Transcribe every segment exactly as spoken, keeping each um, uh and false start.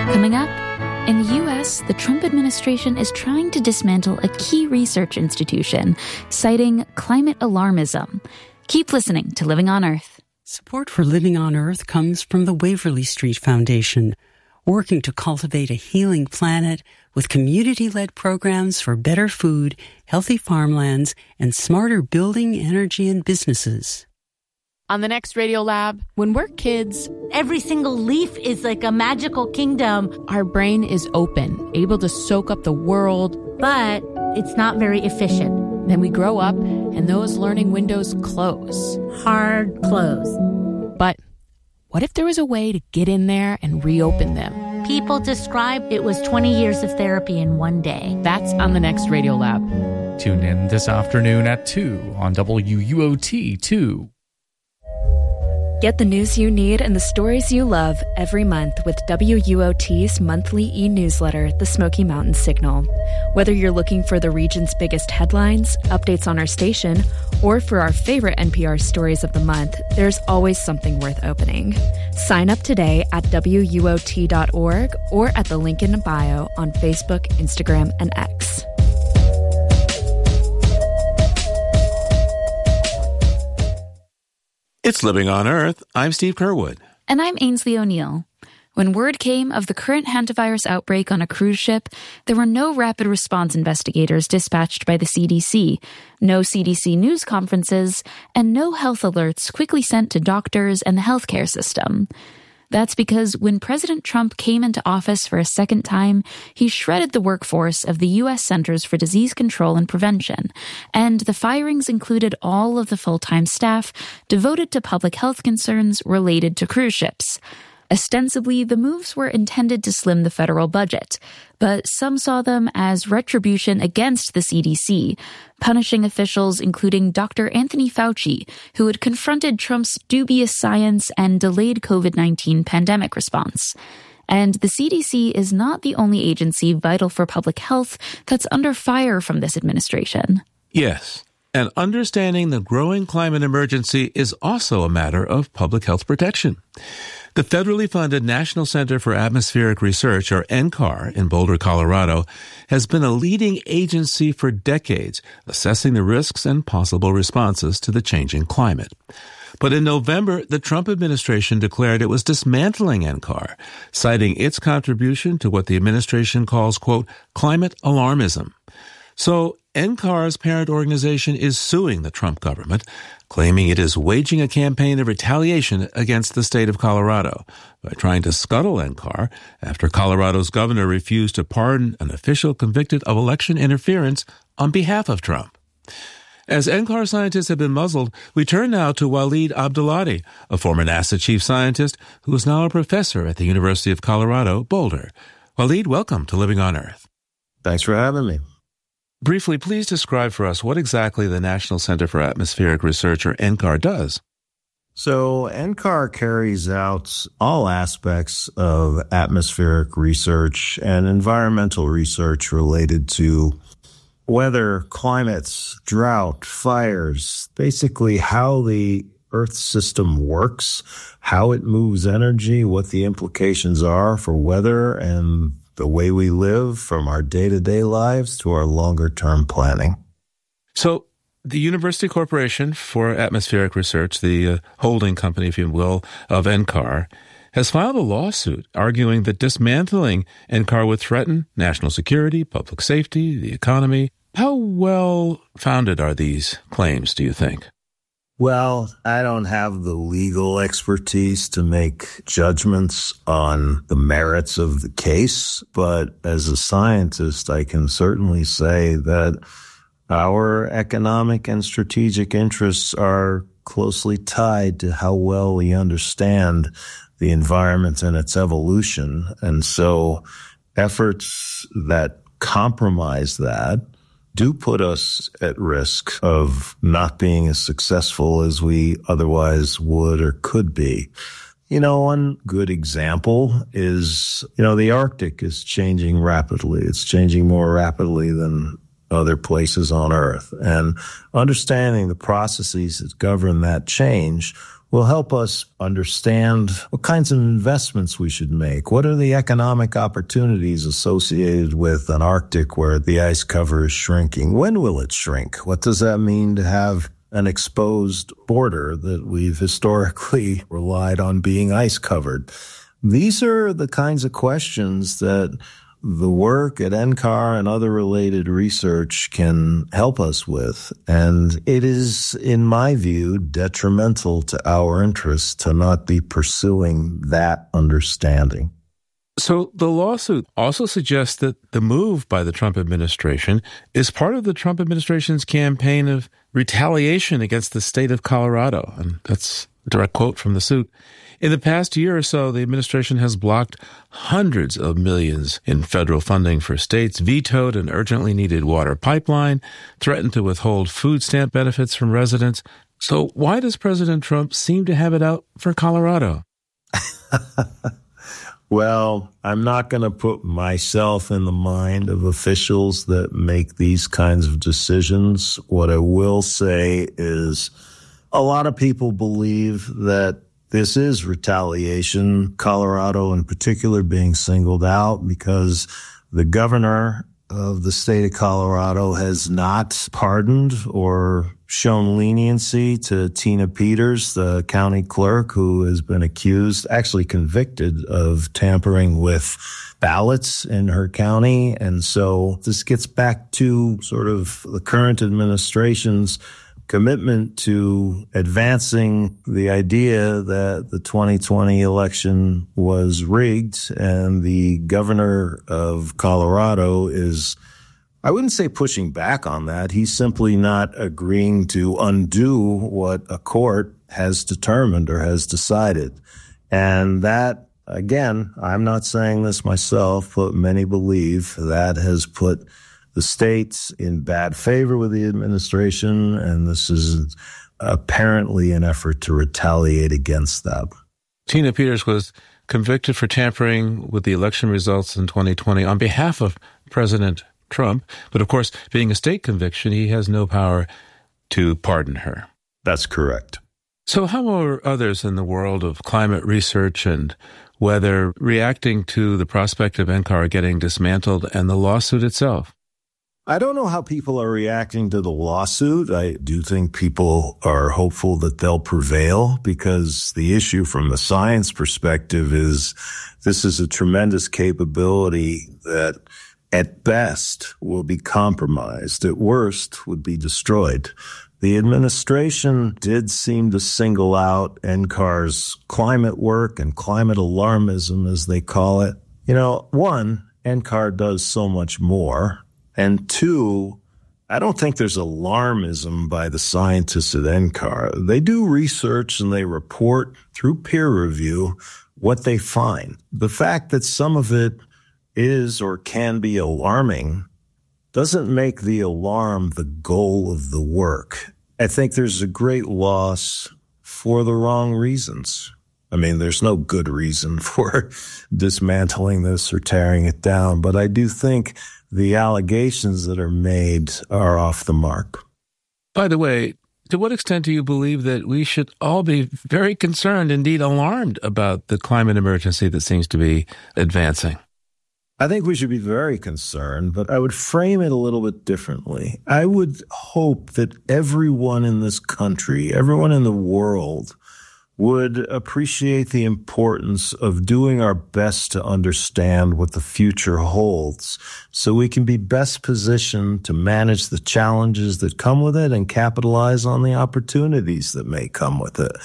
Coming up, in the U S, the Trump administration is trying to dismantle a key research institution, citing climate alarmism. Keep listening to Living on Earth. Support for Living on Earth comes from the Waverly Street Foundation, working to cultivate a healing planet with community-led programs for better food, healthy farmlands, and smarter building, energy, and businesses. On the next Radiolab, when we're kids, every single leaf is like a magical kingdom. Our brain is open, able to soak up the world. But it's not very efficient. Then we grow up, and those learning windows close. Hard close. But what if there was a way to get in there and reopen them? People describe it was twenty years of therapy in one day. That's on the next Radiolab. Tune in this afternoon at two on W U O T two. Get the news you need and the stories you love every month with W U O T's monthly e-newsletter, The Smoky Mountain Signal. Whether you're looking for the region's biggest headlines, updates on our station, or for our favorite N P R stories of the month, there's always something worth opening. Sign up today at W U O T dot org or at the link in the bio on Facebook, Instagram, and X. It's Living on Earth. I'm Steve Curwood. And I'm Ainsley O'Neill. When word came of the current hantavirus outbreak on a cruise ship, there were no rapid response investigators dispatched by the C D C, no C D C news conferences, and no health alerts quickly sent to doctors and the healthcare system. That's because when President Trump came into office for a second time, he shredded the workforce of the U S Centers for Disease Control and Prevention, and the firings included all of the full-time staff devoted to public health concerns related to cruise ships. Ostensibly, the moves were intended to slim the federal budget, but some saw them as retribution against the C D C, punishing officials including Doctor Anthony Fauci, who had confronted Trump's dubious science and delayed COVID nineteen pandemic response. And the C D C is not the only agency vital for public health that's under fire from this administration. Yes, and understanding the growing climate emergency is also a matter of public health protection. The federally funded National Center for Atmospheric Research, or N C A R, in Boulder, Colorado, has been a leading agency for decades, assessing the risks and possible responses to the changing climate. But in November, the Trump administration declared it was dismantling N C A R, citing its contribution to what the administration calls, quote, climate alarmism. So N C A R's parent organization is suing the Trump government, claiming it is waging a campaign of retaliation against the state of Colorado by trying to scuttle N C A R after Colorado's governor refused to pardon an official convicted of election interference on behalf of Trump. As N C A R scientists have been muzzled, we turn now to Waleed Abdulati, a former NASA chief scientist who is now a professor at the University of Colorado, Boulder. Waleed, welcome to Living on Earth. Thanks for having me. Briefly, please describe for us what exactly the National Center for Atmospheric Research, or N C A R, does. So N C A R carries out all aspects of atmospheric research and environmental research related to weather, climates, drought, fires, basically how the Earth system works, how it moves energy, what the implications are for weather and the way we live, from our day-to-day lives to our longer-term planning. So the University Corporation for Atmospheric Research, the uh, holding company, if you will, of N C A R, has filed a lawsuit arguing that dismantling N C A R would threaten national security, public safety, the economy. How well founded are these claims, do you think? Well, I don't have the legal expertise to make judgments on the merits of the case, but as a scientist, I can certainly say that our economic and strategic interests are closely tied to how well we understand the environment and its evolution. And so efforts that compromise that do put us at risk of not being as successful as we otherwise would or could be. You know, one good example is, you know, the Arctic is changing rapidly. It's changing more rapidly than other places on Earth. And understanding the processes that govern that change will help us understand what kinds of investments we should make. What are the economic opportunities associated with an Arctic where the ice cover is shrinking? When will it shrink? What does that mean to have an exposed border that we've historically relied on being ice covered? These are the kinds of questions that the work at N C A R and other related research can help us with. And it is, in my view, detrimental to our interests to not be pursuing that understanding. So the lawsuit also suggests that the move by the Trump administration is part of the Trump administration's campaign of retaliation against the state of Colorado. And that's a direct quote from the suit. In the past year or so, the administration has blocked hundreds of millions in federal funding for states, vetoed an urgently needed water pipeline, threatened to withhold food stamp benefits from residents. So why does President Trump seem to have it out for Colorado? Well, I'm not going to put myself in the mind of officials that make these kinds of decisions. What I will say is a lot of people believe that this is retaliation, Colorado in particular being singled out because the governor of the state of Colorado has not pardoned or shown leniency to Tina Peters, the county clerk who has been accused, actually convicted of tampering with ballots in her county. And so this gets back to sort of the current administration's commitment to advancing the idea that the twenty twenty election was rigged, and the governor of Colorado is, I wouldn't say pushing back on that. He's simply not agreeing to undo what a court has determined or has decided. And that, again, I'm not saying this myself, but many believe that has put the states in bad favor with the administration, and this is apparently an effort to retaliate against that. Tina Peters was convicted for tampering with the election results in twenty twenty on behalf of President Trump. But of course, being a state conviction, he has no power to pardon her. That's correct. So how are others in the world of climate research and weather reacting to the prospect of N C A R getting dismantled and the lawsuit itself? I don't know how people are reacting to the lawsuit. I do think people are hopeful that they'll prevail because the issue from the science perspective is this is a tremendous capability that at best will be compromised, at worst would be destroyed. The administration did seem to single out N C A R's climate work and climate alarmism, as they call it. You know, one, N C A R does so much more. And two, I don't think there's alarmism by the scientists at N C A R. They do research and they report through peer review what they find. The fact that some of it is or can be alarming doesn't make the alarm the goal of the work. I think there's a great loss for the wrong reasons. I mean, there's no good reason for dismantling this or tearing it down, but I do think the allegations that are made are off the mark. By the way, to what extent do you believe that we should all be very concerned, indeed alarmed, about the climate emergency that seems to be advancing? I think we should be very concerned, but I would frame it a little bit differently. I would hope that everyone in this country, everyone in the world, would appreciate the importance of doing our best to understand what the future holds so we can be best positioned to manage the challenges that come with it and capitalize on the opportunities that may come with it.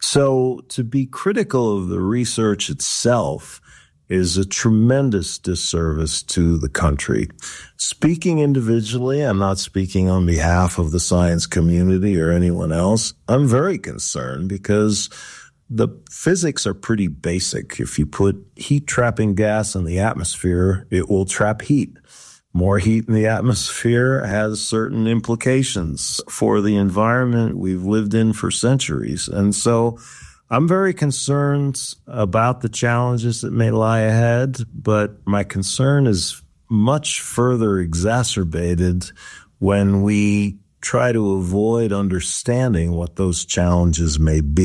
So to be critical of the research itself is a tremendous disservice to the country. Speaking individually, I'm not speaking on behalf of the science community or anyone else. I'm very concerned because the physics are pretty basic. If you put heat-trapping gas in the atmosphere, it will trap heat. More heat in the atmosphere has certain implications for the environment we've lived in for centuries. And so I'm very concerned about the challenges that may lie ahead, but my concern is much further exacerbated when we try to avoid understanding what those challenges may be.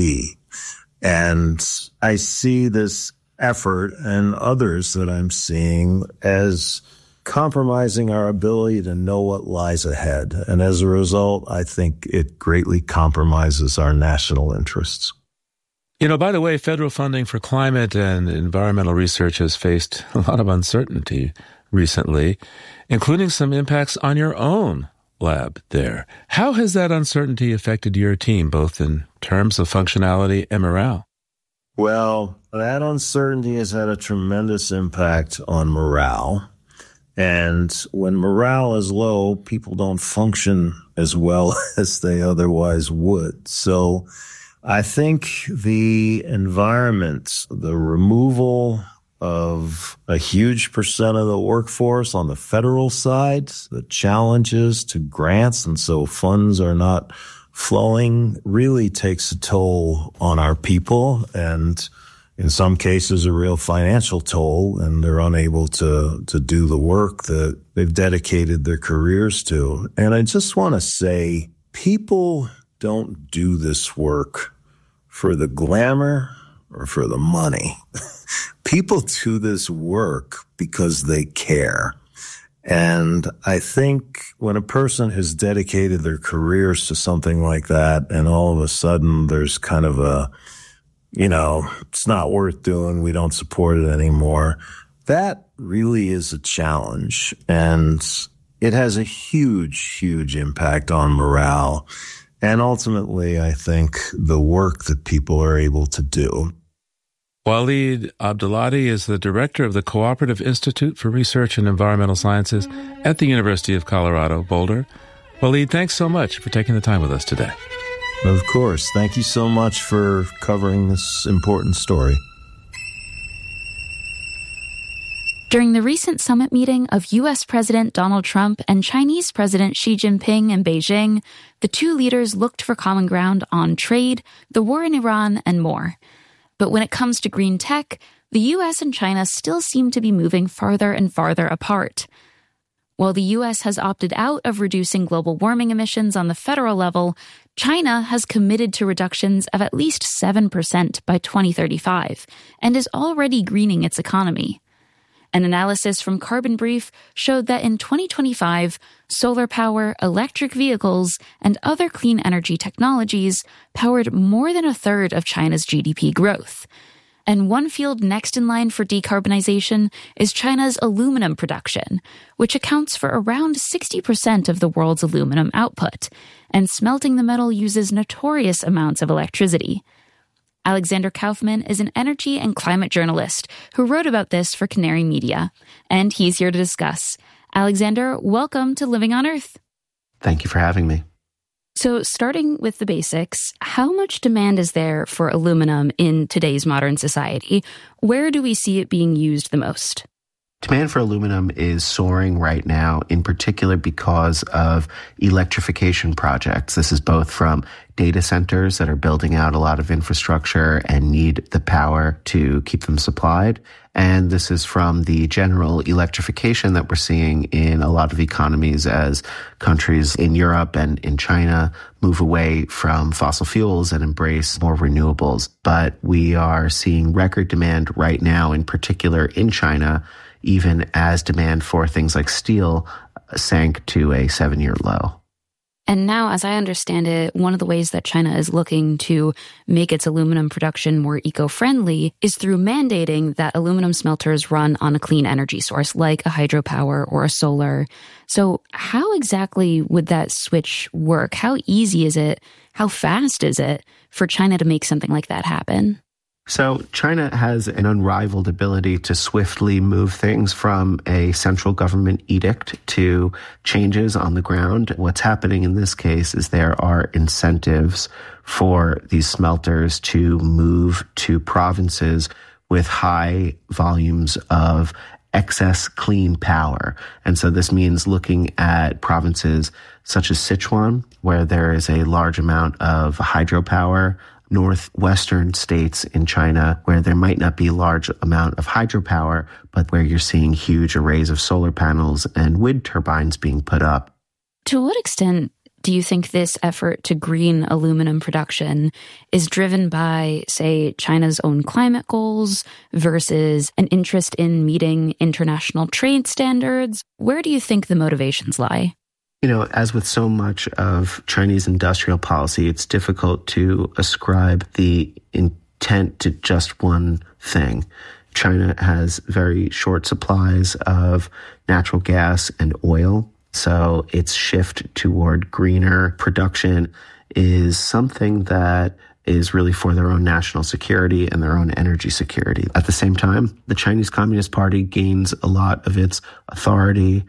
And I see this effort and others that I'm seeing as compromising our ability to know what lies ahead. And as a result, I think it greatly compromises our national interests. You know, by the way, federal funding for climate and environmental research has faced a lot of uncertainty recently, including some impacts on your own lab there. How has that uncertainty affected your team, both in terms of functionality and morale? Well, that uncertainty has had a tremendous impact on morale. And when morale is low, people don't function as well as they otherwise would. So I think the environment, the removal of a huge percent of the workforce on the federal side, the challenges to grants, and so funds are not flowing, really takes a toll on our people, and in some cases a real financial toll, and they're unable to to do the work that they've dedicated their careers to. And I just want to say, people don't do this work for the glamour or for the money. People do this work because they care. And I think when a person has dedicated their careers to something like that, and all of a sudden there's kind of a, you know, it's not worth doing, we don't support it anymore, that really is a challenge. And it has a huge, huge impact on morale. And ultimately, I think the work that people are able to do. Walid Abdullati is the director of the Cooperative Institute for Research in Environmental Sciences at the University of Colorado, Boulder. Walid, thanks so much for taking the time with us today. Of course. Thank you so much for covering this important story. During the recent summit meeting of U S President Donald Trump and Chinese President Xi Jinping in Beijing, the two leaders looked for common ground on trade, the war in Iran, and more. But when it comes to green tech, the U S and China still seem to be moving farther and farther apart. While the U S has opted out of reducing global warming emissions on the federal level, China has committed to reductions of at least seven percent by twenty thirty-five and is already greening its economy. An analysis from Carbon Brief showed that in twenty twenty-five, solar power, electric vehicles, and other clean energy technologies powered more than a third of China's G D P growth. And one field next in line for decarbonization is China's aluminum production, which accounts for around sixty percent of the world's aluminum output, and smelting the metal uses notorious amounts of electricity. Alexander Kaufman is an energy and climate journalist who wrote about this for Canary Media, and he's here to discuss. Alexander, welcome to Living on Earth. Thank you for having me. So starting with the basics, how much demand is there for aluminum in today's modern society? Where do we see it being used the most? Demand for aluminum is soaring right now, in particular because of electrification projects. This is both from data centers that are building out a lot of infrastructure and need the power to keep them supplied. And this is from the general electrification that we're seeing in a lot of economies as countries in Europe and in China move away from fossil fuels and embrace more renewables. But we are seeing record demand right now, in particular in China, even as demand for things like steel sank to a seven-year low. And now, as I understand it, one of the ways that China is looking to make its aluminum production more eco-friendly is through mandating that aluminum smelters run on a clean energy source, like a hydropower or a solar. So how exactly would that switch work? How easy is it? How fast is it for China to make something like that happen? So China has an unrivaled ability to swiftly move things from a central government edict to changes on the ground. What's happening in this case is there are incentives for these smelters to move to provinces with high volumes of excess clean power. And so this means looking at provinces such as Sichuan, where there is a large amount of hydropower, northwestern states in China where there might not be a large amount of hydropower, but where you're seeing huge arrays of solar panels and wind turbines being put up. To what extent do you think this effort to green aluminum production is driven by, say, China's own climate goals versus an interest in meeting international trade standards? Where do you think the motivations lie? You know, as with so much of Chinese industrial policy, it's difficult to ascribe the intent to just one thing. China has very short supplies of natural gas and oil, so its shift toward greener production is something that is really for their own national security and their own energy security. At the same time, the Chinese Communist Party gains a lot of its authority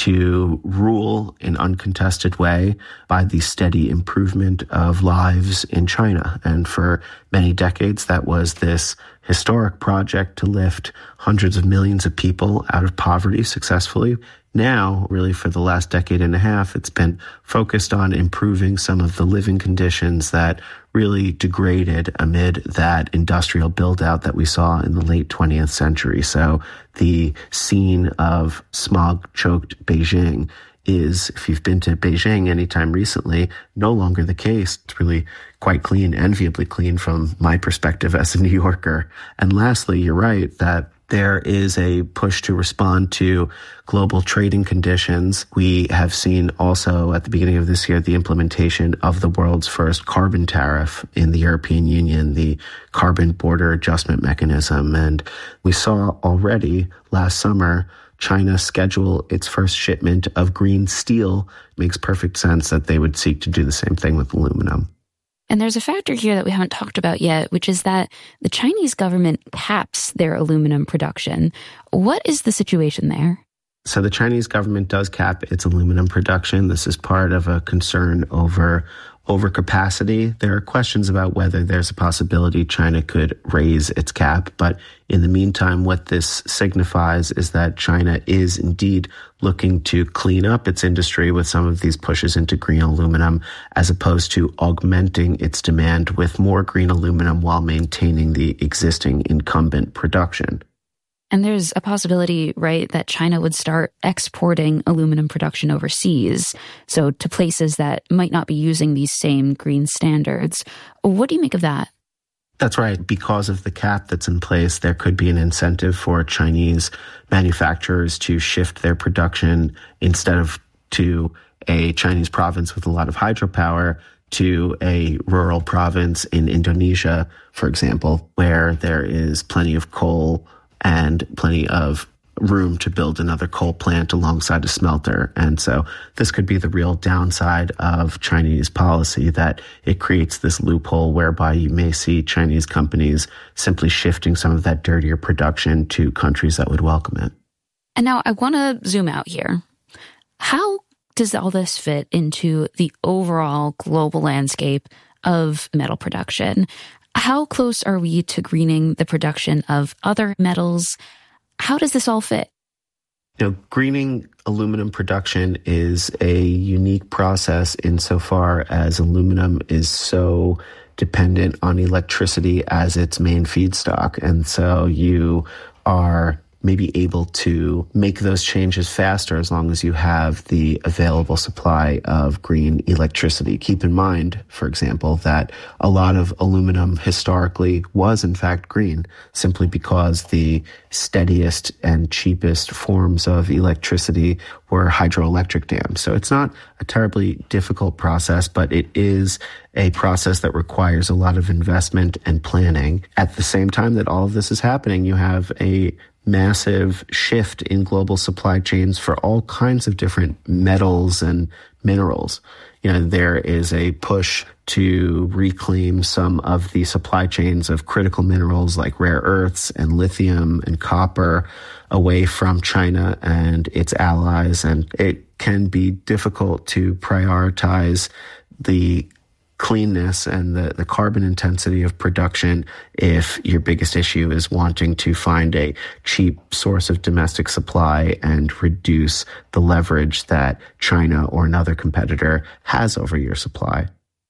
to rule in uncontested way by the steady improvement of lives in China. And for many decades, that was this historic project to lift hundreds of millions of people out of poverty successfully. Now, really for the last decade and a half, it's been focused on improving some of the living conditions that really degraded amid that industrial build-out that we saw in the late twentieth century. So the scene of smog-choked Beijing is, if you've been to Beijing anytime recently, no longer the case. It's really quite clean, enviably clean from my perspective as a New Yorker. And lastly, you're right that there is a push to respond to global trading conditions. We have seen also at the beginning of this year the implementation of the world's first carbon tariff in the European Union, the Carbon Border Adjustment Mechanism. And we saw already last summer China schedule its first shipment of green steel. It makes perfect sense that they would seek to do the same thing with aluminum. And there's a factor here that we haven't talked about yet, which is that the Chinese government caps their aluminum production. What is the situation there? So the Chinese government does cap its aluminum production. This is part of a concern over overcapacity. There are questions about whether there's a possibility China could raise its cap. But in the meantime, what this signifies is that China is indeed looking to clean up its industry with some of these pushes into green aluminum, as opposed to augmenting its demand with more green aluminum while maintaining the existing incumbent production. And there's a possibility, right, that China would start exporting aluminum production overseas, so to places that might not be using these same green standards. What do you make of that? That's right. Because of the cap that's in place, there could be an incentive for Chinese manufacturers to shift their production instead of to a Chinese province with a lot of hydropower to a rural province in Indonesia, for example, where there is plenty of coal and plenty of room to build another coal plant alongside a smelter. And so this could be the real downside of Chinese policy, that it creates this loophole whereby you may see Chinese companies simply shifting some of that dirtier production to countries that would welcome it. And now I want to zoom out here. How does all this fit into the overall global landscape of metal production? How close are we to greening the production of other metals? How does this all fit? You know, greening aluminum production is a unique process insofar as aluminum is so dependent on electricity as its main feedstock. And so you are maybe able to make those changes faster as long as you have the available supply of green electricity. Keep in mind, for example, that a lot of aluminum historically was in fact green, simply because the steadiest and cheapest forms of electricity were hydroelectric dams. So it's not a terribly difficult process, but it is a process that requires a lot of investment and planning. At the same time that all of this is happening, you have a massive shift in global supply chains for all kinds of different metals and minerals. You know, there is a push to reclaim some of the supply chains of critical minerals like rare earths and lithium and copper away from China and its allies. And it can be difficult to prioritize the cleanness and the, the carbon intensity of production if your biggest issue is wanting to find a cheap source of domestic supply and reduce the leverage that China or another competitor has over your supply.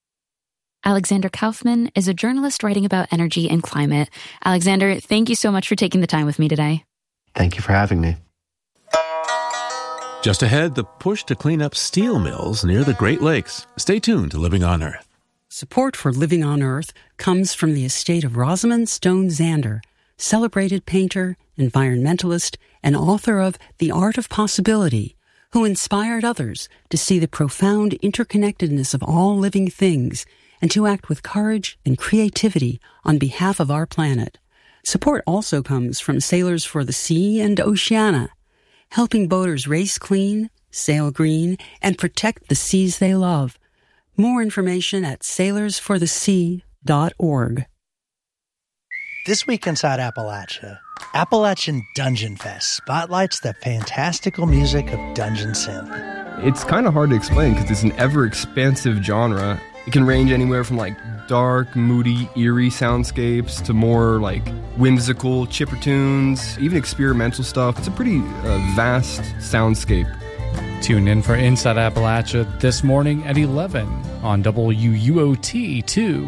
Alexander Kaufman is a journalist writing about energy and climate. Alexander, thank you so much for taking the time with me today. Thank you for having me. Just ahead, the push to clean up steel mills near the Great Lakes. Stay tuned to Living on Earth. Support for Living on Earth comes from the estate of Rosamund Stone Zander, celebrated painter, environmentalist, and author of The Art of Possibility, who inspired others to see the profound interconnectedness of all living things and to act with courage and creativity on behalf of our planet. Support also comes from Sailors for the Sea and Oceana, helping boaters race clean, sail green, and protect the seas they love. More information at sailors for the sea dot org. This week inside Appalachia, Appalachian Dungeon Fest spotlights the fantastical music of Dungeon Synth. It's kind of hard to explain because it's an ever-expansive genre. It can range anywhere from like dark, moody, eerie soundscapes to more like whimsical chipper tunes, even experimental stuff. It's a pretty uh, vast soundscape. Tune in for Inside Appalachia this morning at eleven on W U O T two.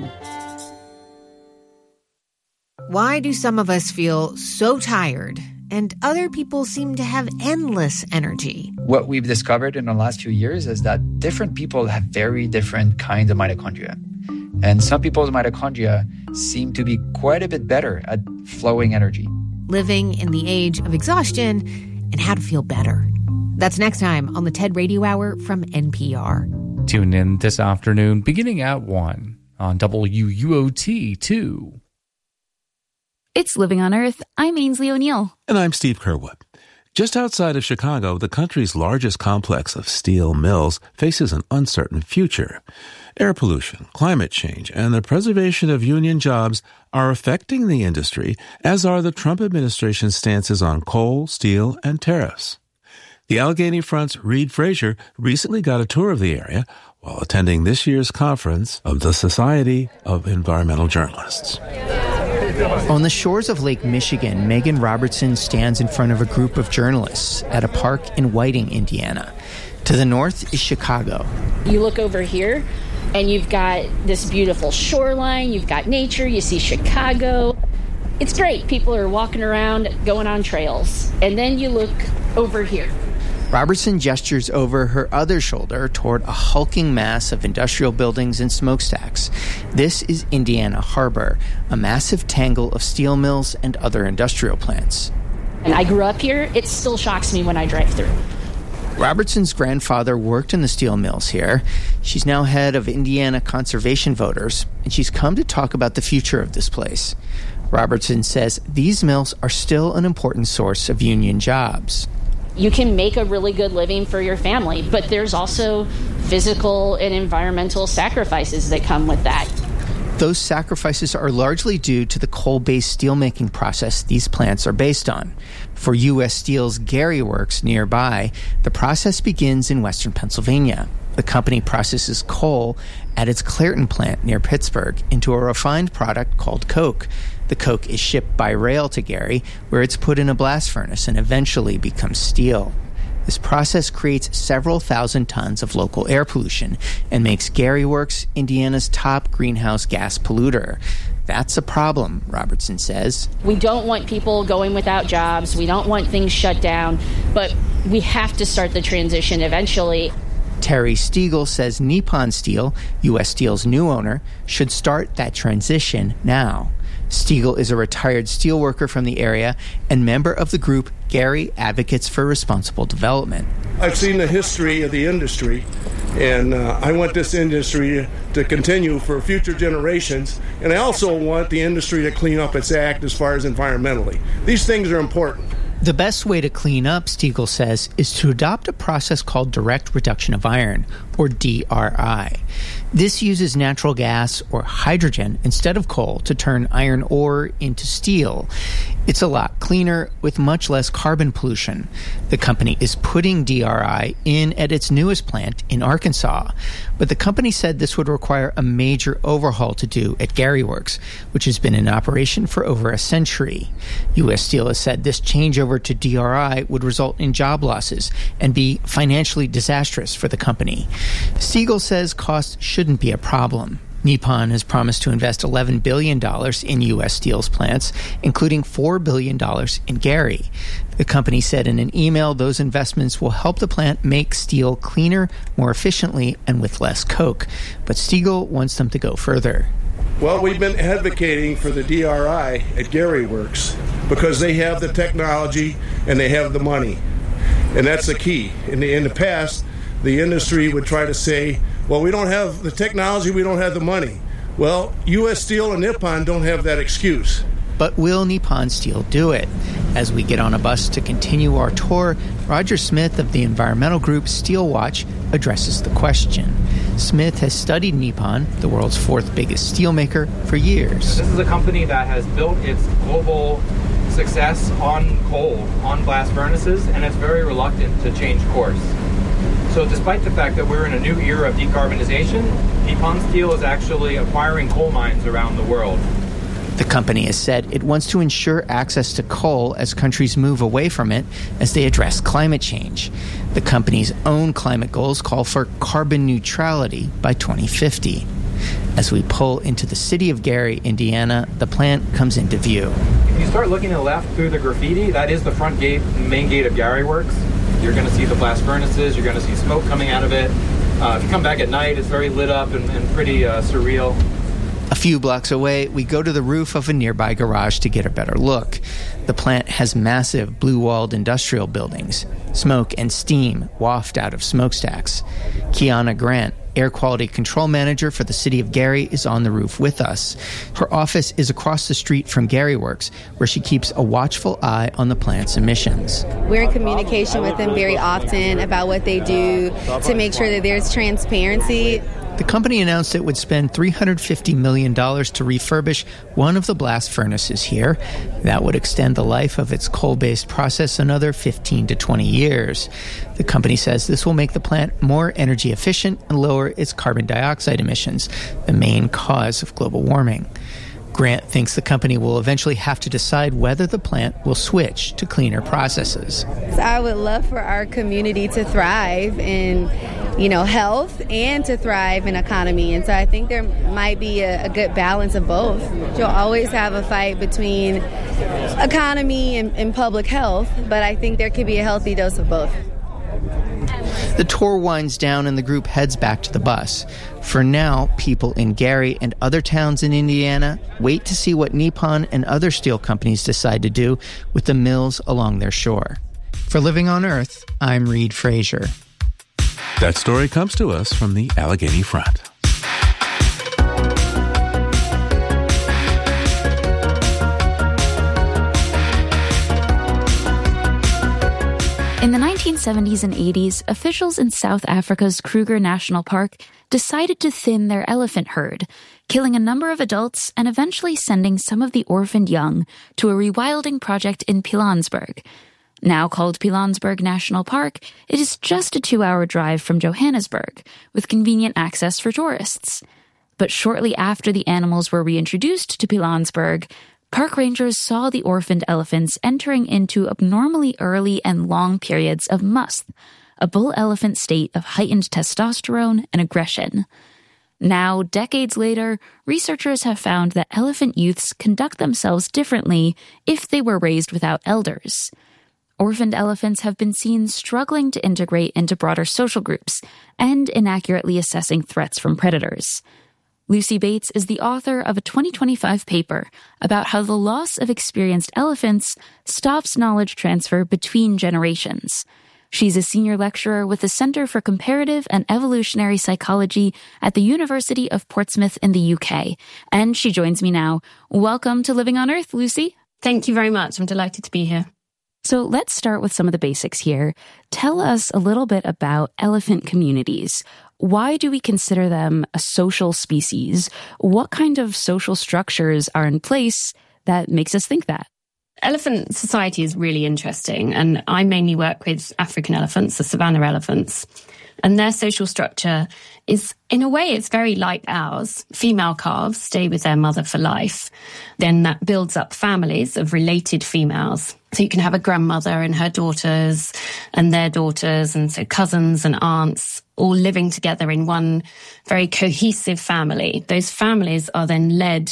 Why do some of us feel so tired and other people seem to have endless energy? What we've discovered in the last few years is that different people have very different kinds of mitochondria. And some people's mitochondria seem to be quite a bit better at flowing energy. Living in the age of exhaustion and how to feel better. That's next time on the TED Radio Hour from N P R. Tune in this afternoon beginning at one on W U O T two. It's Living on Earth. I'm Ainsley O'Neill. And I'm Steve Kerwood. Just outside of Chicago, the country's largest complex of steel mills faces an uncertain future. Air pollution, climate change, and the preservation of union jobs are affecting the industry, as are the Trump administration's stances on coal, steel, and tariffs. The Allegheny Front's Reed Frazier recently got a tour of the area while attending this year's conference of the Society of Environmental Journalists. On the shores of Lake Michigan, Megan Robertson stands in front of a group of journalists at a park in Whiting, Indiana. To the north is Chicago. You look over here, and you've got this beautiful shoreline, you've got nature, you see Chicago. It's great. People are walking around, going on trails. And then you look over here. Robertson gestures over her other shoulder toward a hulking mass of industrial buildings and smokestacks. This is Indiana Harbor, a massive tangle of steel mills and other industrial plants. And I grew up here. It still shocks me when I drive through. Robertson's grandfather worked in the steel mills here. She's now head of Indiana Conservation Voters, and she's come to talk about the future of this place. Robertson says these mills are still an important source of union jobs. You can make a really good living for your family, but there's also physical and environmental sacrifices that come with that. Those sacrifices are largely due to the coal-based steelmaking process these plants are based on. For U S Steel's Gary Works nearby, the process begins in western Pennsylvania. The company processes coal at its Clairton plant near Pittsburgh into a refined product called coke. The coke is shipped by rail to Gary, where it's put in a blast furnace and eventually becomes steel. This process creates several thousand tons of local air pollution and makes Gary Works Indiana's top greenhouse gas polluter. That's a problem, Robertson says. We don't want people going without jobs. We don't want things shut down, but we have to start the transition eventually. Terry Stiegel says Nippon Steel, U S Steel's new owner, should start that transition now. Stiegel is a retired steelworker from the area and member of the group Gary Advocates for Responsible Development. I've seen the history of the industry, and uh, I want this industry to continue for future generations, and I also want the industry to clean up its act as far as environmentally. These things are important. The best way to clean up, Stiegel says, is to adopt a process called direct reduction of iron, or D R I. This uses natural gas or hydrogen instead of coal to turn iron ore into steel. It's a lot cleaner with much less carbon pollution. The company is putting D R I in at its newest plant in Arkansas, but the company said this would require a major overhaul to do at Gary Works, which has been in operation for over a century. U S Steel has said this changeover to D R I would result in job losses and be financially disastrous for the company. Stiegel says costs shouldn't be a problem. Nippon has promised to invest eleven billion dollars in U S Steel's plants, including four billion dollars in Gary. The company said in an email those investments will help the plant make steel cleaner, more efficiently, and with less coke. But Stiegel wants them to go further. Well, we've been advocating for the D R I at Gary Works because they have the technology and they have the money. And that's the key. In the, in the past, the industry would try to say, well, we don't have the technology, we don't have the money. Well, U S Steel and Nippon don't have that excuse. But will Nippon Steel do it? As we get on a bus to continue our tour, Roger Smith of the environmental group Steelwatch addresses the question. Smith has studied Nippon, the world's fourth biggest steelmaker, for years. This is a company that has built its global success on coal, on blast furnaces, and it's very reluctant to change course. So despite the fact that we're in a new era of decarbonization, Nippon Steel is actually acquiring coal mines around the world. The company has said it wants to ensure access to coal as countries move away from it as they address climate change. The company's own climate goals call for carbon neutrality by twenty fifty. As we pull into the city of Gary, Indiana, the plant comes into view. If you start looking to the left through the graffiti, that is the front gate, main gate of Gary Works. You're going to see the blast furnaces, you're going to see smoke coming out of it. Uh, if you come back at night, it's very lit up and, and pretty uh, surreal. A few blocks away, we go to the roof of a nearby garage to get a better look. The plant has massive blue-walled industrial buildings. Smoke and steam waft out of smokestacks. Kiana Grant, air quality control manager for the city of Gary, is on the roof with us. Her office is across the street from Gary Works, where she keeps a watchful eye on the plant's emissions. We're in communication with them very often about what they do to make sure that there's transparency. The company announced it would spend three hundred fifty million dollars to refurbish one of the blast furnaces here. That would extend the life of its coal-based process another fifteen to twenty years. The company says this will make the plant more energy efficient and lower its carbon dioxide emissions, the main cause of global warming. Grant thinks the company will eventually have to decide whether the plant will switch to cleaner processes. I would love for our community to thrive in, you know, health and to thrive in economy. And so I think there might be a, a good balance of both. You'll always have a fight between economy and, and public health, but I think there could be a healthy dose of both. The tour winds down and the group heads back to the bus. For now, people in Gary and other towns in Indiana wait to see what Nippon and other steel companies decide to do with the mills along their shore. For Living on Earth, I'm Reed Frazier. That story comes to us from the Allegheny Front. In the nineteen seventies and eighties, officials in South Africa's Kruger National Park decided to thin their elephant herd, killing a number of adults and eventually sending some of the orphaned young to a rewilding project in Pilanesberg. Now called Pilanesberg National Park, it is just a two-hour drive from Johannesburg, with convenient access for tourists. But shortly after the animals were reintroduced to Pilanesberg, park rangers saw the orphaned elephants entering into abnormally early and long periods of musth, a bull elephant state of heightened testosterone and aggression. Now, decades later, researchers have found that elephant youths conduct themselves differently if they were raised without elders. Orphaned elephants have been seen struggling to integrate into broader social groups and inaccurately assessing threats from predators. Lucy Bates is the author of a twenty twenty-five paper about how the loss of experienced elephants stops knowledge transfer between generations. She's a senior lecturer with the Center for Comparative and Evolutionary Psychology at the University of Portsmouth in the U K, and she joins me now. Welcome to Living on Earth, Lucy. Thank you very much. I'm delighted to be here. So let's start with some of the basics here. Tell us a little bit about elephant communities. Why do we consider them a social species? What kind of social structures are in place that makes us think that? elephant society is really interesting, and I mainly work with African elephants, the savanna elephants, and their social structure is, in a way, it's very like ours. Female calves stay with their mother for life. Then that builds up families of related females. So you can have a grandmother and her daughters and their daughters, and so cousins and aunts all living together in one very cohesive family. Those families are then led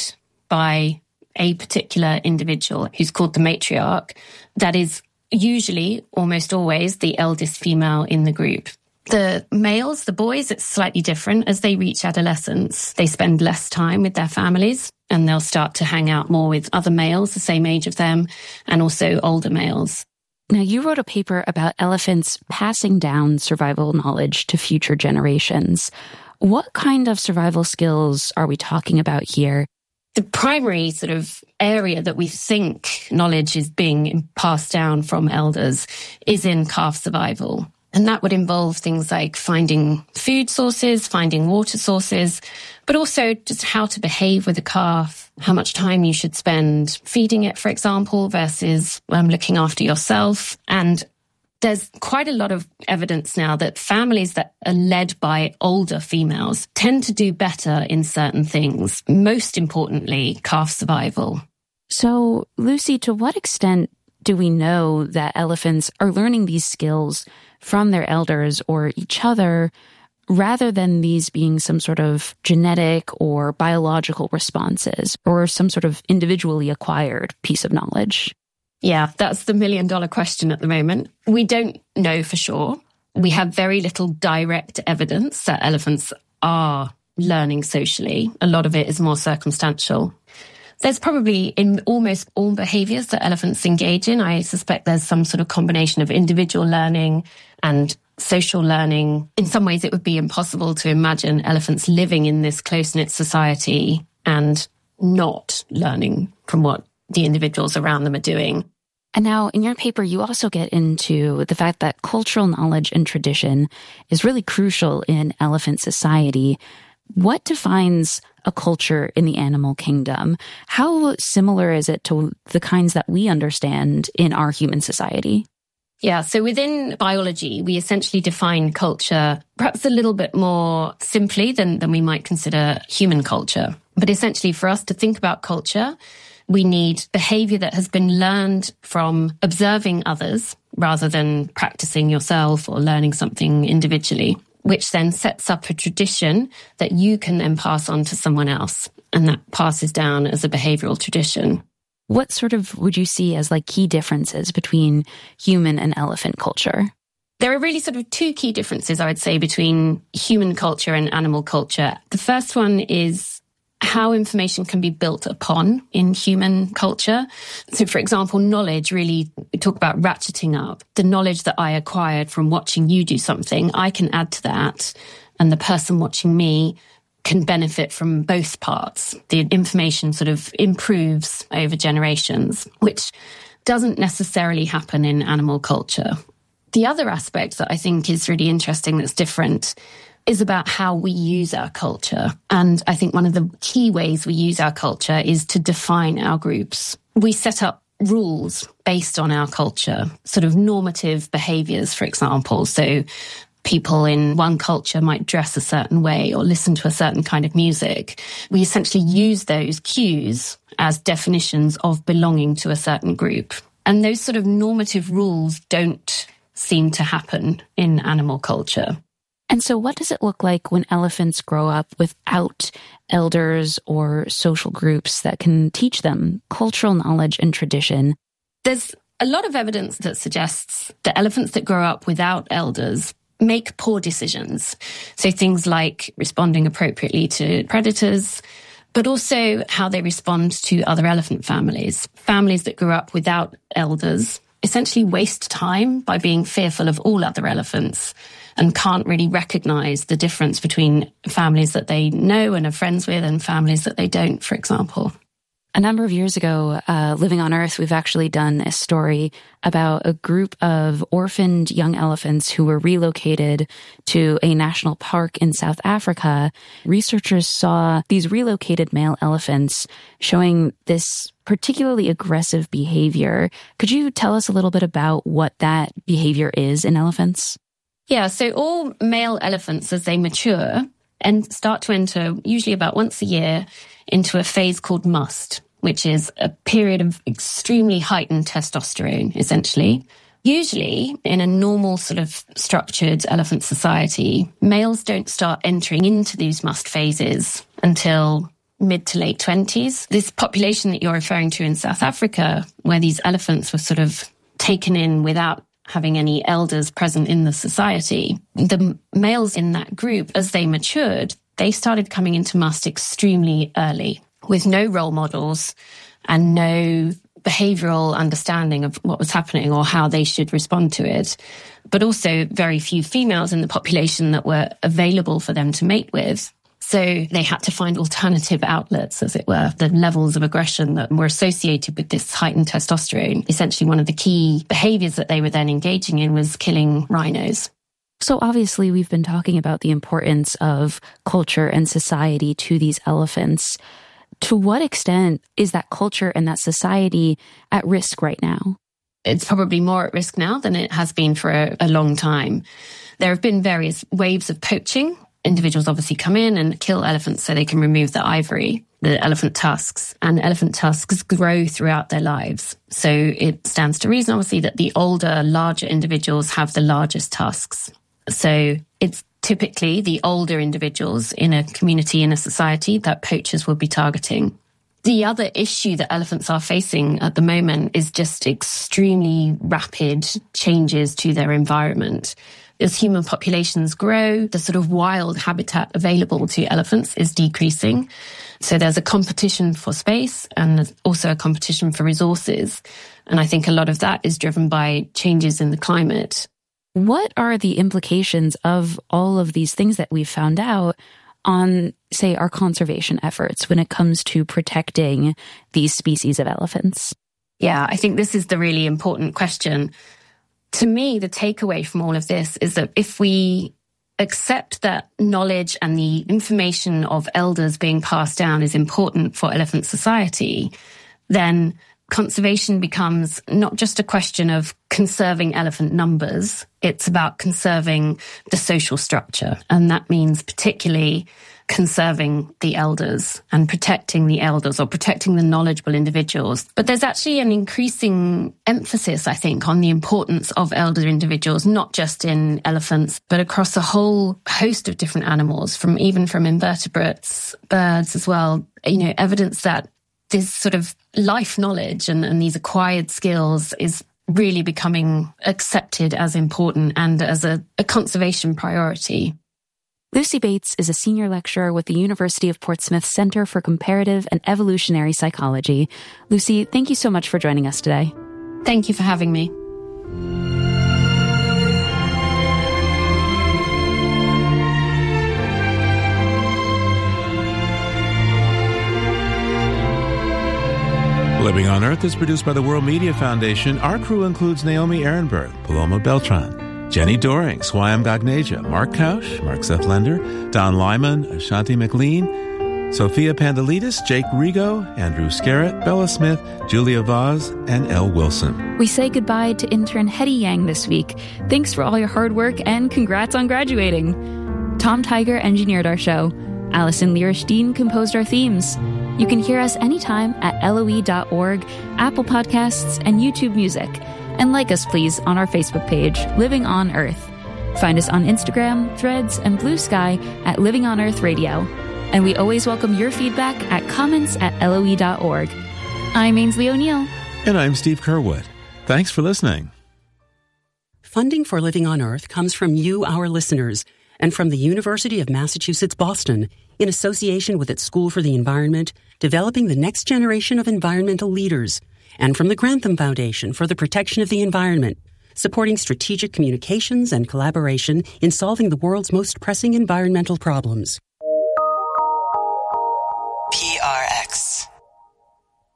by a particular individual who's called the matriarch. That is usually, almost always, the eldest female in the group. The males, the boys, it's slightly different. As they reach adolescence, they spend less time with their families and they'll start to hang out more with other males the same age of them and also older males. Now, you wrote a paper about elephants passing down survival knowledge to future generations. What kind of survival skills are we talking about here? The primary sort of area that we think knowledge is being passed down from elders is in calf survival. And that would involve things like finding food sources, finding water sources, but also just how to behave with a calf, how much time you should spend feeding it, for example, versus um, looking after yourself. And there's quite a lot of evidence now that families that are led by older females tend to do better in certain things, most importantly, calf survival. So, Lucy, to what extent do we know that elephants are learning these skills from their elders or each other, rather than these being some sort of genetic or biological responses or some sort of individually acquired piece of knowledge? Yeah, that's the million dollar question at the moment. We don't know for sure. We have very little direct evidence that elephants are learning socially. A lot of it is more circumstantial. There's probably in almost all behaviors that elephants engage in, I suspect there's some sort of combination of individual learning and social learning. In some ways, it would be impossible to imagine elephants living in this close-knit society and not learning from what the individuals around them are doing. And now in your paper, you also get into the fact that cultural knowledge and tradition is really crucial in elephant society. What defines a culture in the animal kingdom? How similar is it to the kinds that we understand in our human society? Yeah, so within biology, we essentially define culture perhaps a little bit more simply than, than we might consider human culture. But essentially, for us to think about culture, we need behavior that has been learned from observing others rather than practicing yourself or learning something individually, which then sets up a tradition that you can then pass on to someone else. And that passes down as a behavioral tradition. What sort of would you see as like key differences between human and elephant culture? There are really sort of two key differences, I would say, between human culture and animal culture. The first one is how information can be built upon in human culture. So, for example, knowledge, really, we talk about ratcheting up. The knowledge that I acquired from watching you do something, I can add to that, and the person watching me can benefit from both parts. The information sort of improves over generations, which doesn't necessarily happen in animal culture. The other aspect that I think is really interesting that's different is about how we use our culture. And I think one of the key ways we use our culture is to define our groups. We set up rules based on our culture, sort of normative behaviors, for example. So people in one culture might dress a certain way or listen to a certain kind of music. We essentially use those cues as definitions of belonging to a certain group. And those sort of normative rules don't seem to happen in animal culture. And so what does it look like when elephants grow up without elders or social groups that can teach them cultural knowledge and tradition? There's a lot of evidence that suggests that elephants that grow up without elders make poor decisions. So things like responding appropriately to predators, but also how they respond to other elephant families. Families that grew up without elders essentially waste time by being fearful of all other elephants and can't really recognize the difference between families that they know and are friends with and families that they don't, for example. A number of years ago, uh, Living on Earth, we've actually done a story about a group of orphaned young elephants who were relocated to a national park in South Africa. Researchers saw these relocated male elephants showing this particularly aggressive behavior. Could you tell us a little bit about what that behavior is in elephants? Yeah, so all male elephants, as they mature, and start to enter, usually about once a year, into a phase called must, which is a period of extremely heightened testosterone, essentially. Usually, in a normal sort of structured elephant society, males don't start entering into these must phases until mid to late twenties. This population that you're referring to in South Africa, where these elephants were sort of taken in without having any elders present in the society, the males in that group, as they matured, they started coming into must extremely early with no role models and no behavioral understanding of what was happening or how they should respond to it, but also very few females in the population that were available for them to mate with. So they had to find alternative outlets, as it were, the levels of aggression that were associated with this heightened testosterone. Essentially, one of the key behaviors that they were then engaging in was killing rhinos. So obviously, we've been talking about the importance of culture and society to these elephants. To what extent is that culture and that society at risk right now? It's probably more at risk now than it has been for a, a long time. There have been various waves of poaching. Individuals obviously come in and kill elephants so they can remove the ivory, the elephant tusks, and elephant tusks grow throughout their lives. So it stands to reason, obviously, that the older, larger individuals have the largest tusks. So it's typically the older individuals in a community, in a society, that poachers will be targeting. The other issue that elephants are facing at the moment is just extremely rapid changes to their environment. As human populations grow, the sort of wild habitat available to elephants is decreasing. So there's a competition for space and also a competition for resources. And I think a lot of that is driven by changes in the climate. What are the implications of all of these things that we've found out on, say, our conservation efforts when it comes to protecting these species of elephants? Yeah, I think this is the really important question. To me, the takeaway from all of this is that if we accept that knowledge and the information of elders being passed down is important for elephant society, then conservation becomes not just a question of conserving elephant numbers, it's about conserving the social structure. And that means particularly conserving the elders and protecting the elders or protecting the knowledgeable individuals. But there's actually an increasing emphasis, I think, on the importance of elder individuals, not just in elephants, but across a whole host of different animals, from even from invertebrates, birds as well. You know, evidence that this sort of life knowledge and, and these acquired skills is really becoming accepted as important and as a, a conservation priority. Lucy Bates is a senior lecturer with the University of Portsmouth Center for Comparative and Evolutionary Psychology. Lucy, thank you so much for joining us today. Thank you for having me. Living on Earth is produced by the World Media Foundation. Our crew includes Naomi Ehrenberg, Paloma Beltran, Jenny Doring, Swayam Gagneja, Mark Kausch, Mark Seth Lender, Don Lyman, Ashanti McLean, Sophia Pandalidis, Jake Rigo, Andrew Scarrett, Bella Smith, Julia Vaz, and Elle Wilson. We say goodbye to intern Hetty Yang this week. Thanks for all your hard work and congrats on graduating. Tom Tiger engineered our show. Allison Lirish-Dean composed our themes. You can hear us anytime at L O E dot org, Apple Podcasts, and YouTube Music. And like us, please, on our Facebook page, Living on Earth. Find us on Instagram, Threads, and Blue Sky at Living on Earth Radio. And we always welcome your feedback at comments at L O E dot org. I'm Ainsley O'Neill. And I'm Steve Curwood. Thanks for listening. Funding for Living on Earth comes from you, our listeners, and from the University of Massachusetts Boston, in association with its School for the Environment, developing the next generation of environmental leaders, and from the Grantham Foundation for the Protection of the Environment, supporting strategic communications and collaboration in solving the world's most pressing environmental problems. P R X.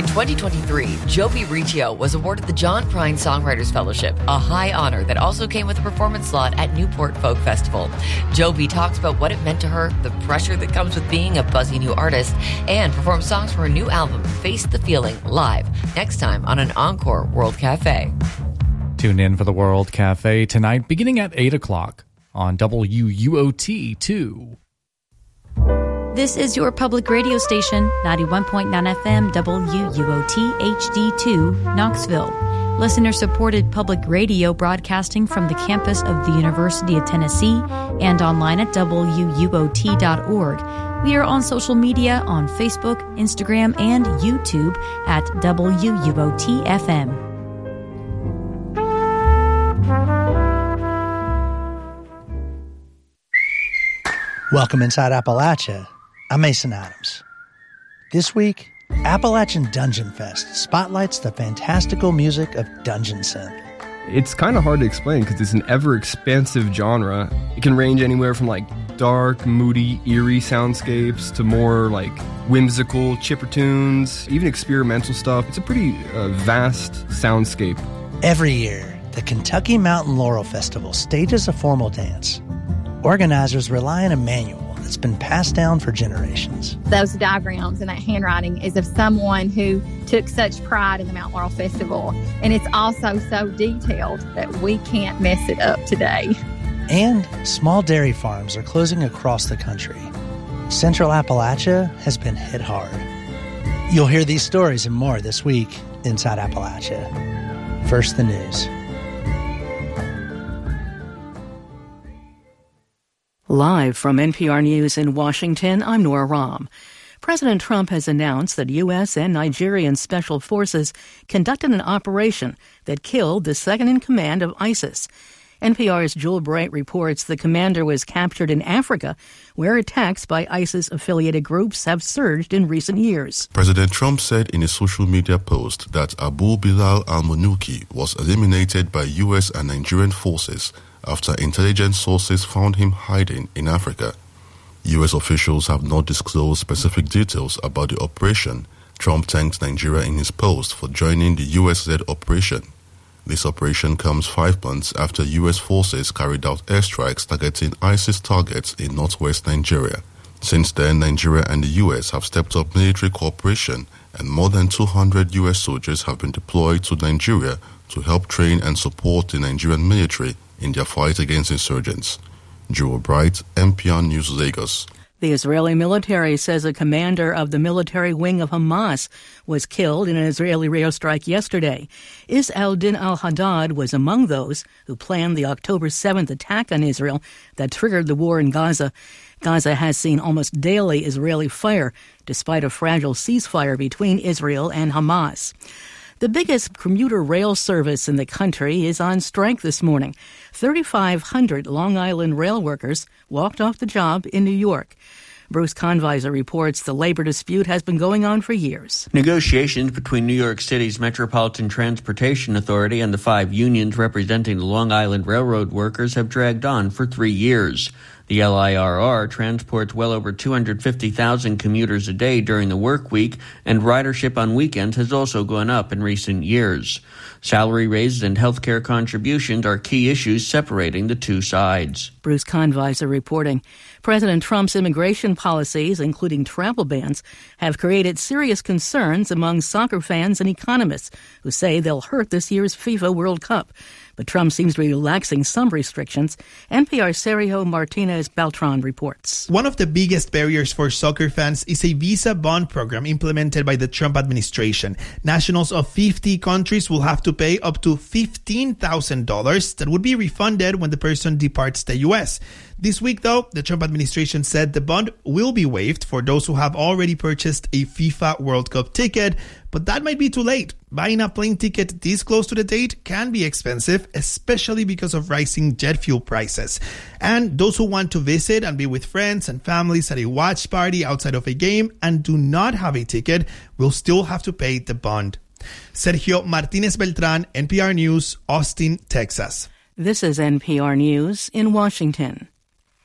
twenty twenty-three, Joby Riccio was awarded the John Prine Songwriters Fellowship, a high honor that also came with a performance slot at Newport Folk Festival. Joby talks about what it meant to her, the pressure that comes with being a buzzy new artist, and performs songs from her new album, Face the Feeling, live next time on an Encore World Cafe. Tune in for the World Cafe tonight, beginning at eight o'clock on W U O T two. This is your public radio station, ninety-one point nine F M, W U O T H D two, Knoxville. Listener-supported public radio broadcasting from the campus of the University of Tennessee and online at W U O T dot org. We are on social media on Facebook, Instagram, and YouTube at W U O T F M. Welcome inside Appalachia. I'm Mason Adams. This week, Appalachian Dungeon Fest spotlights the fantastical music of dungeon synth. It's kind of hard to explain because it's an ever-expansive genre. It can range anywhere from like dark, moody, eerie soundscapes to more like whimsical chippertunes, even experimental stuff. It's a pretty uh, vast soundscape. Every year, the Kentucky Mountain Laurel Festival stages a formal dance. Organizers rely on a manual that's been passed down for generations. Those diagrams and that handwriting is of someone who took such pride in the Mount Laurel Festival. And it's also so detailed that we can't mess it up today. And small dairy farms are closing across the country. Central Appalachia has been hit hard. You'll hear these stories and more this week inside Appalachia. First, the news. Live from N P R News in Washington, I'm Nora Rahm. President Trump has announced that U S and Nigerian special forces conducted an operation that killed the second-in-command of ISIS. N P R's Jewel Bright reports the commander was captured in Africa, where attacks by ISIS-affiliated groups have surged in recent years. President Trump said in a social media post that Abu Bilal al-Manuki was eliminated by U S and Nigerian forces after intelligence sources found him hiding in Africa. U S officials have not disclosed specific details about the operation. Trump thanked Nigeria in his post for joining the U S-led operation. This operation comes five months after U S forces carried out airstrikes targeting ISIS targets in northwest Nigeria. Since then, Nigeria and the U S have stepped up military cooperation, and more than two hundred U S soldiers have been deployed to Nigeria to help train and support the Nigerian military in their fight against insurgents. Jewel Bright, N P R News, Lagos. The Israeli military says a commander of the military wing of Hamas was killed in an Israeli airstrike yesterday. Is al-Din al-Haddad was among those who planned the October seventh attack on Israel that triggered the war in Gaza. Gaza has seen almost daily Israeli fire, despite a fragile ceasefire between Israel and Hamas. The biggest commuter rail service in the country is on strike this morning. thirty-five hundred Long Island rail workers walked off the job in New York. Bruce Conviser reports the labor dispute has been going on for years. Negotiations between New York City's Metropolitan Transportation Authority and the five unions representing the Long Island Railroad workers have dragged on for three years. The L I R R transports well over two hundred fifty thousand commuters a day during the work week, and ridership on weekends has also gone up in recent years. Salary raises and health care contributions are key issues separating the two sides. Bruce Conviser reporting. President Trump's immigration policies, including travel bans, have created serious concerns among soccer fans and economists who say they'll hurt this year's FIFA World Cup. But Trump seems to be relaxing some restrictions. N P R's Sergio Martinez Beltran reports. One of the biggest barriers for soccer fans is a visa bond program implemented by the Trump administration. Nationals of fifty countries will have to pay up to fifteen thousand dollars that would be refunded when the person departs the U S. This week, though, the Trump administration said the bond will be waived for those who have already purchased a FIFA World Cup ticket, but that might be too late. Buying a plane ticket this close to the date can be expensive, especially because of rising jet fuel prices. And those who want to visit and be with friends and families at a watch party outside of a game and do not have a ticket will still have to pay the bond. Sergio Martinez Beltran, N P R News, Austin, Texas. This is N P R News in Washington.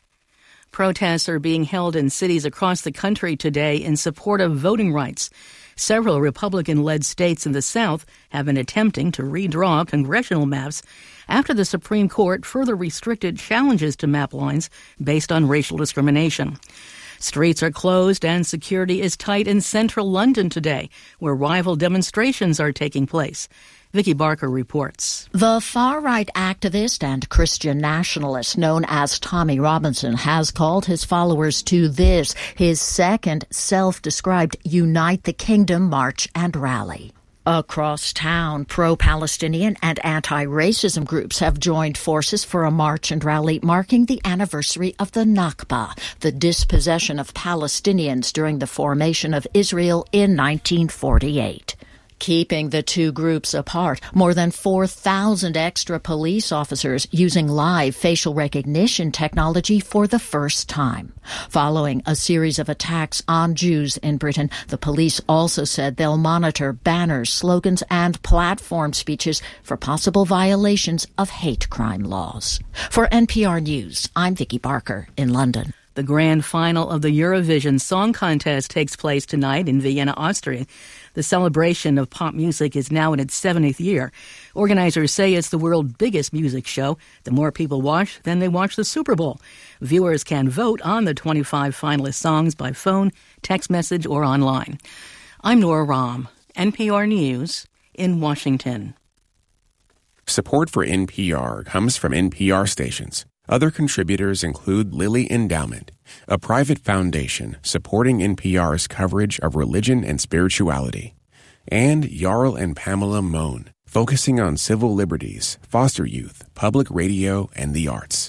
Protests are being held in cities across the country today in support of voting rights. Several Republican-led states in the South have been attempting to redraw congressional maps after the Supreme Court further restricted challenges to map lines based on racial discrimination. Streets are closed and security is tight in central London today, where rival demonstrations are taking place. Vicky Barker reports. The far-right activist and Christian nationalist known as Tommy Robinson has called his followers to this, his second self-described Unite the Kingdom march and rally. Across town, pro-Palestinian and anti-racism groups have joined forces for a march and rally marking the anniversary of the Nakba, the dispossession of Palestinians during the formation of Israel in nineteen forty-eight. Keeping the two groups apart, more than four thousand extra police officers using live facial recognition technology for the first time. Following a series of attacks on Jews in Britain, the police also said they'll monitor banners, slogans, and platform speeches for possible violations of hate crime laws. For N P R News, I'm Vicky Barker in London. The grand final of the Eurovision Song Contest takes place tonight in Vienna, Austria. The celebration of pop music is now in its seventieth year. Organizers say it's the world's biggest music show. The more people watch, then they watch the Super Bowl. Viewers can vote on the twenty-five finalist songs by phone, text message, or online. I'm Nora Rahm, N P R News in Washington. Support for N P R comes from N P R stations. Other contributors include Lilly Endowment, a private foundation supporting N P R's coverage of religion and spirituality, and Jarl and Pamela Mohn, focusing on civil liberties, foster youth, public radio, and the arts.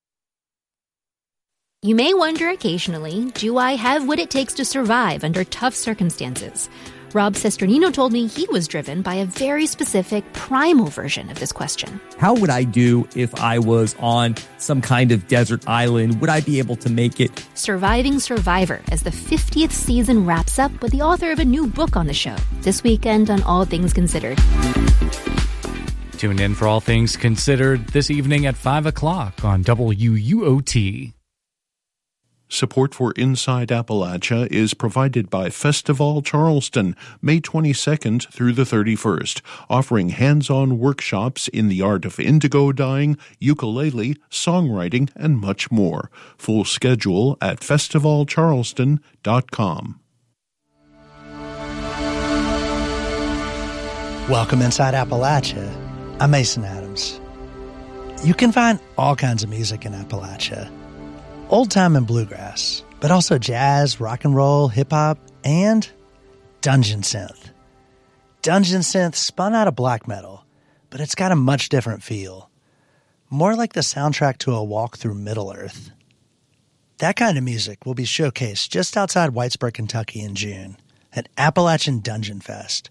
You may wonder occasionally, do I have what it takes to survive under tough circumstances? Rob Sesternino told me he was driven by a very specific primal version of this question. How would I do if I was on some kind of desert island? Would I be able to make it? Surviving Survivor, as the fiftieth season wraps up with the author of a new book on the show, this weekend on All Things Considered. Tune in for All Things Considered this evening at five o'clock on W U O T. Support for Inside Appalachia is provided by Festival Charleston, May twenty-second through the thirty-first, offering hands-on workshops in the art of indigo dyeing, ukulele, songwriting, and much more. Full schedule at festival charleston dot com. Welcome Inside Appalachia. I'm Mason Adams. You can find all kinds of music in Appalachia. Old time and bluegrass, but also jazz, rock and roll, hip hop, and dungeon synth. Dungeon synth spun out of black metal, but it's got a much different feel. More like the soundtrack to a walk through Middle-earth. That kind of music will be showcased just outside Whitesburg, Kentucky in June at Appalachian Dungeon Fest.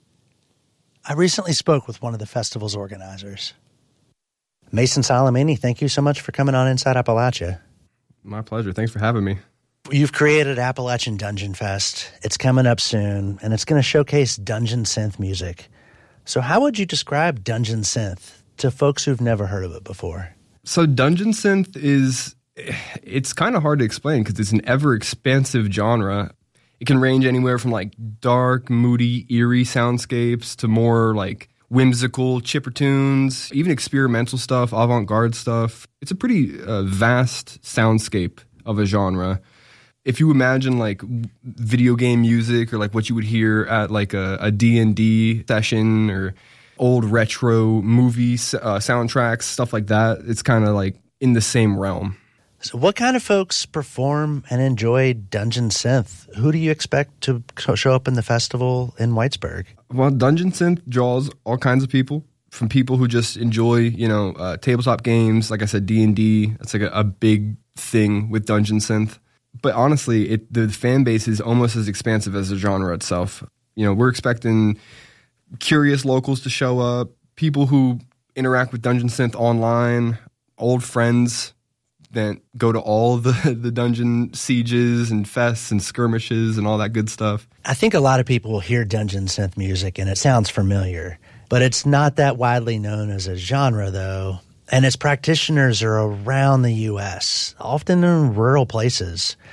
I recently spoke with one of the festival's organizers. Mason Salamini, thank you so much for coming on Inside Appalachia. My pleasure. Thanks for having me. You've created Appalachian Dungeon Fest. It's coming up soon, and it's going to showcase dungeon synth music. So how would you describe dungeon synth to folks who've never heard of it before? So dungeon synth is, it's kind of hard to explain because it's an ever-expansive genre. It can range anywhere from like dark, moody, eerie soundscapes to more like whimsical chippertunes, even experimental stuff, avant-garde stuff. It's a pretty uh, vast soundscape of a genre. If you imagine like video game music or like what you would hear at like a, a D and D session or old retro movie uh, soundtracks, stuff like that, it's kind of like in the same realm. So what kind of folks perform and enjoy dungeon synth? Who do you expect to show up in the festival in Whitesburg? Well, dungeon synth draws all kinds of people, from people who just enjoy, you know, uh, tabletop games. Like I said, D and D, that's like a, a big thing with dungeon synth. But honestly, it, the fan base is almost as expansive as the genre itself. You know, we're expecting curious locals to show up, people who interact with dungeon synth online, old friends that go to all the, the dungeon sieges and fests and skirmishes and all that good stuff. I think a lot of people will hear dungeon synth music and it sounds familiar, but it's not that widely known as a genre, though. And its practitioners are around the U S, often in rural places.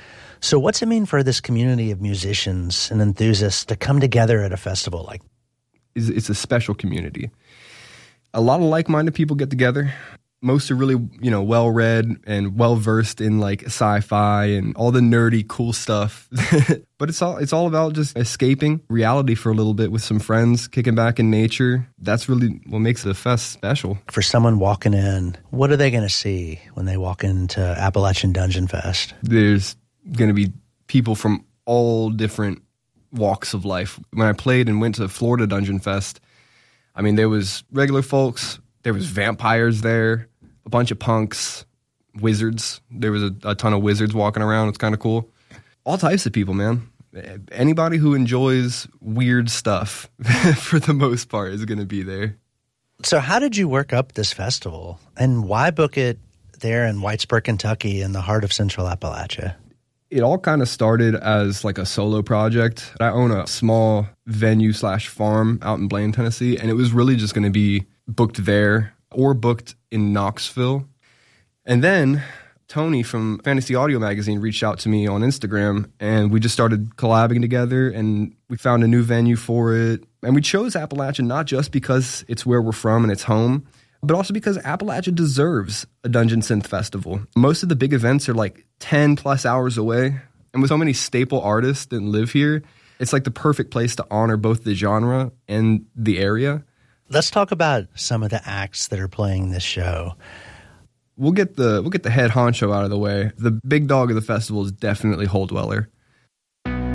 So what's it mean for this community of musicians and enthusiasts to come together at a festival like? It's a special community. A lot of like-minded people get together. Most are really, you know, well-read and well-versed in like sci-fi and all the nerdy, cool stuff. But it's all it's all about just escaping reality for a little bit with some friends, kicking back in nature. That's really what makes the fest special. For someone walking in, what are they going to see when they walk into Appalachian Dungeon Fest? There's going to be people from all different walks of life. When I played and went to Florida Dungeon Fest, I mean, there was regular folks, there was vampires there, a bunch of punks, wizards. There was a, a ton of wizards walking around. It's kind of cool. All types of people, man. Anybody who enjoys weird stuff, for the most part, is going to be there. So how did you work up this festival? And why book it there in Whitesburg, Kentucky, in the heart of Central Appalachia? It all kind of started as like a solo project. I own a small venue slash farm out in Blaine, Tennessee, and it was really just going to be booked there or booked in Knoxville. And then Tony from Fantasy Audio Magazine reached out to me on Instagram, and we just started collabing together, and we found a new venue for it. And we chose Appalachia not just because it's where we're from and it's home, but also because Appalachia deserves a Dungeon Synth Festival. Most of the big events are like ten plus hours away. And with so many staple artists that live here, it's like the perfect place to honor both the genre and the area. Let's talk about some of the acts that are playing this show. We'll get the we'll get the head honcho out of the way. The big dog of the festival is definitely Hole Dweller.